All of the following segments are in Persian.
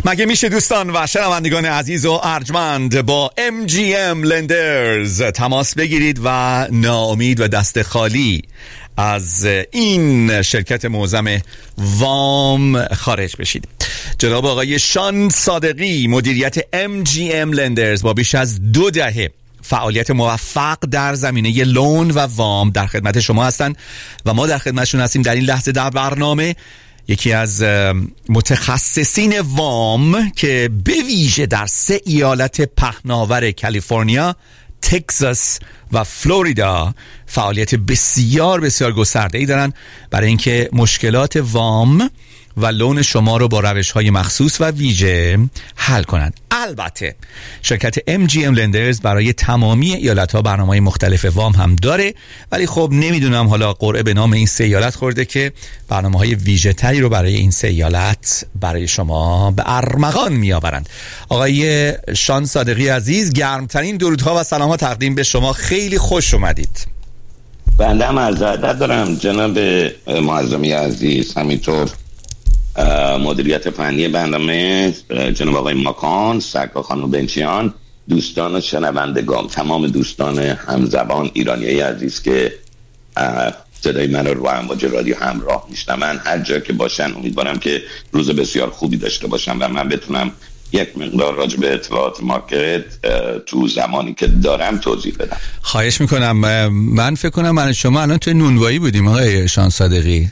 مگه میشه دوستان و شنوندگان عزیز و ارجمند با MGM لندرز تماس بگیرید و ناامید و دست خالی از این شرکت معظم وام خارج بشید. جناب آقای شان صادقی، مدیریت MGM لندرز با بیش از 2 دهه فعالیت موفق در زمینه لون و وام در خدمت شما هستند و ما در خدمتشون هستیم. در این لحظه در برنامه یکی از متخصصین وام که به ویژه در 3 ایالت پهناور کالیفرنیا، تگزاس و فلوریدا فعالیت بسیار بسیار گسترده‌ای دارن برای اینکه مشکلات وام و لون شما رو با روش‌های مخصوص و ویژه حل کنند. البته شرکت MGM لندرز برای تمامی ایالت‌ها برنامه‌های مختلف وام هم داره، ولی خب نمیدونم حالا قرعه به نام این 3 ایالت خورده که برنامه‌های ویژه‌تری رو برای این 3 ایالت برای شما به ارمغان می‌آورند. آقای شان صادقی عزیز، گرمترین درودها و سلام‌ها تقدیم به شما. خیلی خوش اومدید. بنده هم عرض ادب دارم جناب معظمی عزیز، همینطور مدیریت فنی برنامه جناب آقای ماکان، سرکار خانم بنچیان، دوستان و شنوندگان، تمام دوستان همزبان ایرانیای عزیز که صدای من رو امواج رادیو همراه میشنون هر جا که باشن، امیدوارم که روز بسیار خوبی داشته باشم و من بتونم یک مقدار راجع به اطلاعات مارکت تو زمانی که دارم توضیح بدم. خواهش میکنم. من فکر کنم من شما الان توی نونوایی بودیم آقای شان صادقی.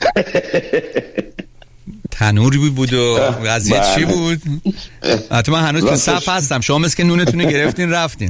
تنوری بود و قضیه چی بود؟ حتی من هنوز تو صف هستم، شما مثل که نونتون گرفتین رفتین.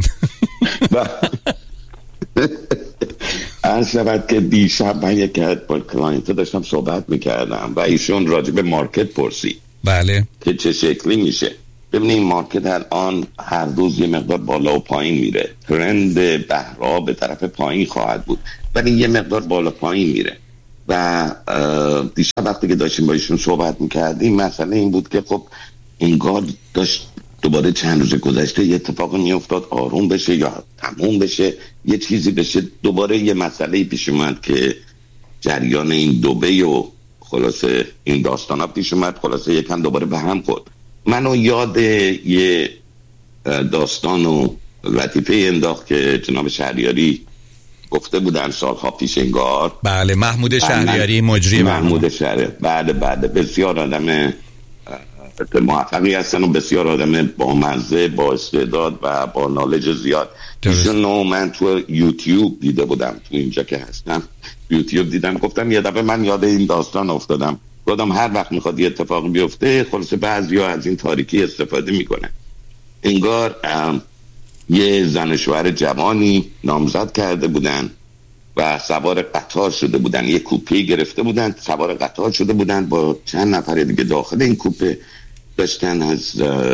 از شبت که دیشب من یک با کلاینت داشتم صحبت میکردم و ایشون راجع به مارکت پرسید. بله. که چه شکلی میشه. ببینید مارکت الان هر روز یه مقدار بالا و پایین میره، ترند بهرا به طرف پایین خواهد بود ولی یه مقدار بالا پایین میره و دیشب وقتی که داشتیم با ایشون صحبت میکردیم مسئله این بود که خب انگار داشت دوباره چند روز گذشته یه اتفاقی میافتاد آروم بشه یا تموم بشه، یه چیزی بشه، دوباره یه مسئله پیش اومد که جریان این دبی و خلاصه این داستانا پیش اومد، خلاصه یکم دوباره به هم خورد. منو یاد یه داستان و لطیفه انداخت که جناب شهریاری گفته بودن سالها پیش انگار. بله، محمود شهریاری مجری محمود شهریاری. بله بسیار آدم موفقی هستن و بسیار آدم با مزه، با استعداد و با نالج زیاد. ایشون من تو یوتیوب دیده بودم، تو اینجا که هستم یوتیوب دیدم، گفتم یه دفعه من یاد این داستان افتادم. گفتم هر وقت میخواد یه اتفاق بیفته خلاصه بعضیا از این تاریکی استفاده میکنه. انگار یه زن و شوهر جوانی نامزد کرده بودن و سوار قطار شده بودن، یه کوپه گرفته بودن، سوار قطار شده بودن با چند نفر دیگه داخل این کوپه داشتن از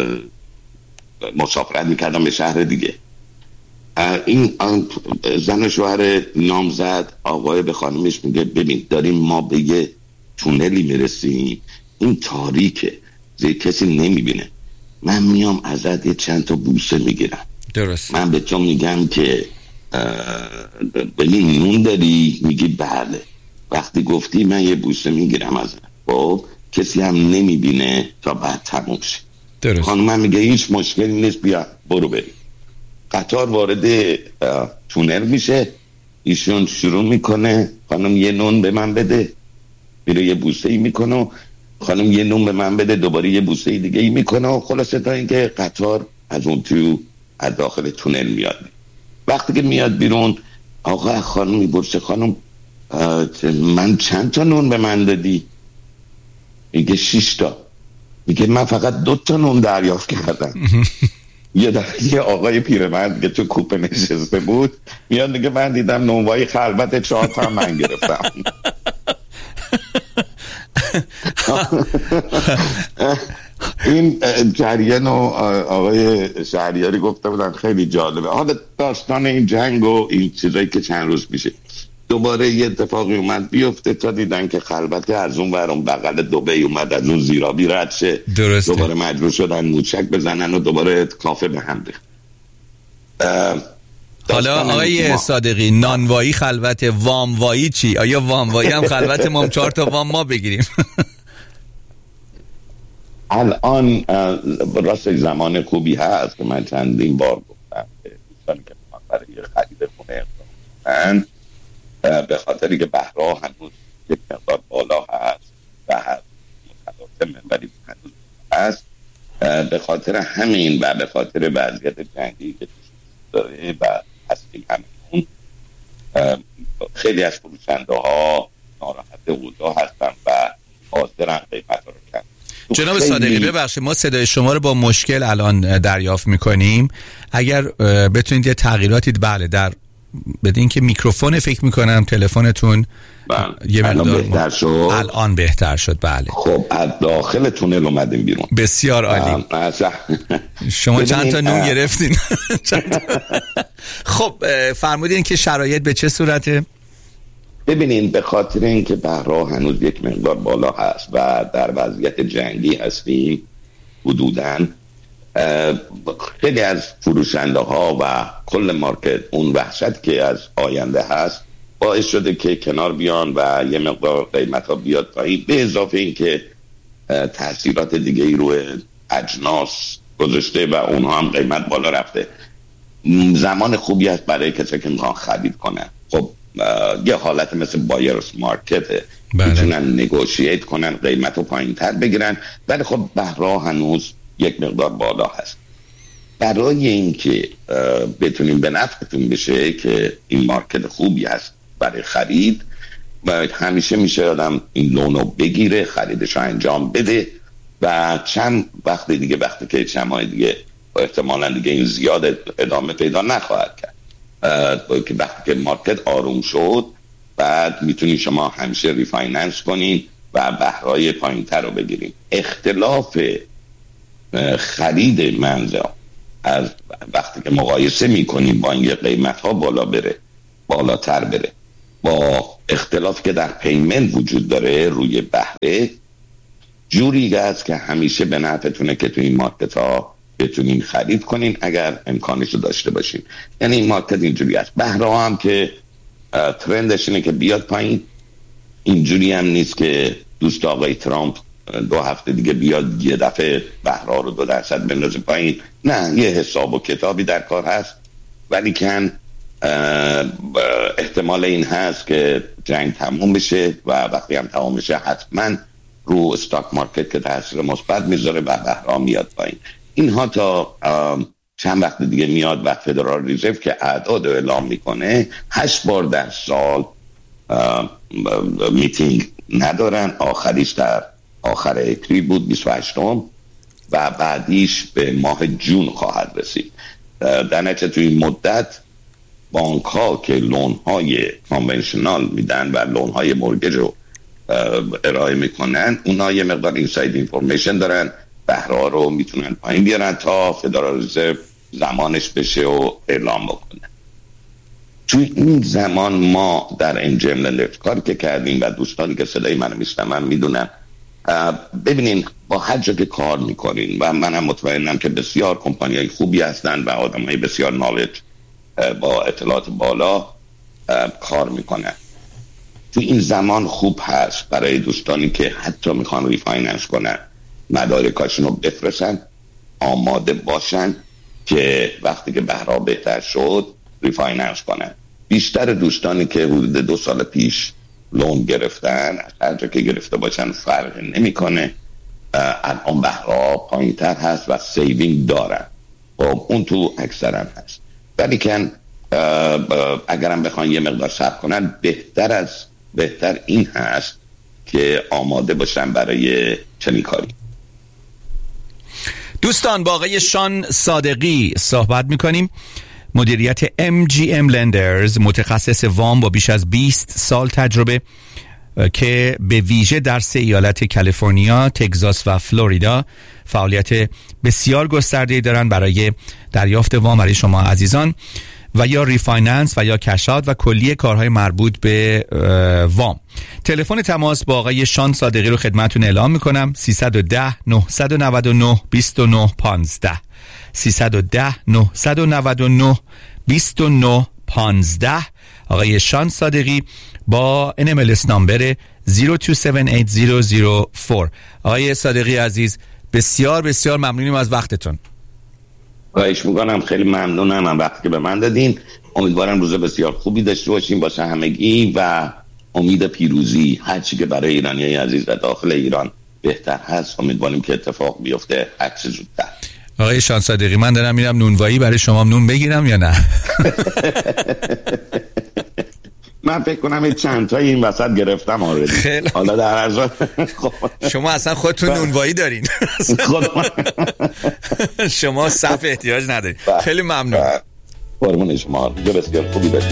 مسافرت میکردن به شهر دیگه. این زن و شوهر نامزد آقای به خانمش میگه ببین داریم ما به یه تونلی میرسیم، این تاریکه، کسی نمیبینه، من میام ازت یه چند تا بوسه میگیرم. درست. من به تو میگم که ببین نون داری؟ میگی بله. وقتی گفتی من یه بوسه میگیرم ازت، خب کسی هم نمیبینه تا بعد تموم شه. درست. خانم میگه هیچ مشکلی نیست، بیا برو بریم. قطار وارد تونل میشه، ایشون شروع میکنه خانم یه نون به من بده، میره یه بوسه ای میکنه، خانم یه نون به من بده، دوباره یه بوسه ای دیگه ای میکنه، خلاصه تا اینکه قطار از اون تو از داخل تونل میاد. وقتی که میاد بیرون آقا خانم میپرسه خانم من چند تا نون به من دادی؟ میگه 6 تا. میگه من فقط 2 تا نون دریافت کردم. یه آقای پیرمرد که تو کوپه نشسته بود میاد میگه من دیدم نونوای خلوت 4 تا من گرفتم. این جریان آقای شهریاری گفته بودن خیلی جالبه. حالا داستان این جنگ و این چیزایی که چند روز میشه دوباره یه اتفاقی اومد بیفته تا دیدن که خلوت از اون ورون بغل دبی اومد از اون زیرابی رد شه. درسته. دوباره مجبور شدن موچک بزنن و دوباره کافه به هم ریخت. حالا آقای صادقی نانوایی خلوت، واموایی چی؟ آیا واموایی هم خلوت ما 4 تا وام ما بگیریم؟ الان راست زمان خوبی هست که من چندین بار گفتم که دوستانی که برای خرید خونه اقدام به خاطری که بهرها هنوز یک مقدار بالا هست و متلاطمه ولی هنوز هست، به خاطر همین و به خاطر وضعیت جنگی که داره و هستی همین خیلی از فروشنده ها ناراحت اوضاع هستن و حاضرن قیمت رو کردن. جناب صادقی ببخشید ما صدای شما رو با مشکل الان دریافت میکنیم، اگر بتونید یه تغییراتی بله در بدین که میکروفون فکر میکنم تلفنتون یه مقدار الان بهتر شد. بله خب از داخل تونل اومدیم بیرون. بسیار عالی. شما چند تا نون گرفتین؟ خب فرمودین که شرایط به چه صورته؟ ببینین به خاطر اینکه بهرها هنوز یک مقدار بالا هست و در وضعیت جنگی هستیم حدوداً، خیلی از فروشنده ها و کل مارکت اون وحشت که از آینده هست باعث شده که کنار بیان و یه مقدار قیمت ها بیاد پایین، به اضافه این که تاثیرات دیگه ای روی اجناس گذاشته و اونها هم قیمت بالا رفته. زمان خوبی است برای کسی که میخوان خرید کنن. خب یه حالت مثل بایرز مارکته، میتونن نگوشییت کنن قیمت رو پایین تر بگیرن، ولی خب بهرها هنوز یک مقدار بالا هست. برای اینکه بتونیم به نفعتون بشه که این مارکت خوبی هست برای خرید و همیشه میشه آدم این لونو بگیره، خریدش رو انجام بده و چند وقت دیگه، وقتی که چند ماه دیگه احتمالاً دیگه این زیاد ادامه پیدا نخواهد کرد، که وقتی که مارکت آروم شد بعد میتونید شما همیشه ریفایننس کنین و بهرهای پایین تر رو بگیرین. اختلاف خرید منزل از وقتی که مقایسه میکنیم با اینکه قیمت ها بالاتر بره با اختلاف که در پیمنت وجود داره روی بهره، جوری هست که همیشه به نفعتونه که تو این مارکت ها بتونین خرید کنین اگر امکانش رو داشته باشین. یعنی این مارکت اینجوری است. بهره هم که ترندش اینه که بیاد پایین، اینجوری هم نیست که دوست آقای ترامپ 2 هفته دیگه بیاد یه دفعه بهرها رو 2% بندازه پایین. نه، یه حساب و کتابی در کار هست، ولی کن احتمال این هست که جنگ تموم بشه و وقتی هم تموم بشه حتما رو استاک مارکت که تاثیر مثبت میذاره و بهرها میاد پایین. اینها تا چند وقت دیگه میاد و فدرال ریزرو که اعداد اعلام میکنه 8 بار در سال میتینگ ندارن. آخریش در آخر اپریل بود 28م و بعدیش به ماه جون خواهد رسید. در نتیجه توی این مدت بانک ها که لون های کانونشنال میدن و لون های مورگج رو ارائه میکنن، اونا یه مقدار اینساید اینفورمیشن دارن، بهرها رو میتونن پایین بیارن تا فدرال رزرو زمانش بشه و اعلام بکنن. توی این زمان ما در MGM لندرز کار که کردیم و دوستانی که صدای منو میشنون میدونن، ببینین با هر جا که کار میکنین و منم مطمئنم که بسیار کمپانیای خوبی هستن و آدمای بسیار نالج با اطلاعات بالا کار میکنن. تو این زمان خوب هست برای دوستانی که حتی میخوان ریفایننس کنن مدارکاشون رو بفرستن، آماده باشن که وقتی که بهرها بهتر شد ریفایننس کنن. بیشتر دوستانی که حدود 2 سال پیش لون گرفتن، هر جا که گرفته باشن فرق نمیکنه، الان بهرها پایین تر هست و سیوینگ دارن. خب اون تو اکثرا هست، ولی که اگرم بخوان یه مقدار صبر کنن بهتر این هست که آماده باشن برای چنین کاری. دوستان با آقای شان صادقی صحبت میکنیم، مدیریت MGM لندرز، متخصص وام با بیش از 20 سال تجربه که به ویژه در 3 ایالت کالیفرنیا، تگزاس و فلوریدا فعالیت بسیار گسترده‌ای دارن برای دریافت وام برای شما عزیزان و یا ریفایننس و یا کشات و کلیه کارهای مربوط به وام. تلفن تماس با آقای شان صادقی رو خدمتتون اعلام میکنم: 310 999 2915 310 999 2915. آقای شان صادقی با NMLS نامبر 0278-004. آقای صادقی عزیز بسیار بسیار ممنونیم از وقتتون. خواهش میکنم، خیلی ممنونم از وقتی که به من دادین. امیدوارم روز بسیار خوبی داشته باشیم باشه همگی و امید پیروزی هرچی که برای ایرانیای عزیز و داخل ایران بهتر هست امیدواریم که اتفاق بیفته هرچه زودتر. آقای شان صادقی من دارم میرم نونوایی برای شما نون بگیرم یا نه؟ من فکر کنم چند تا این وسط گرفتم آردی. حالا در ارزان شما اصلا خودتون نونوایی دارین. شما صف احتیاج ندارین. خیلی ممنون. قربون شما. بسیار خوبی داشت.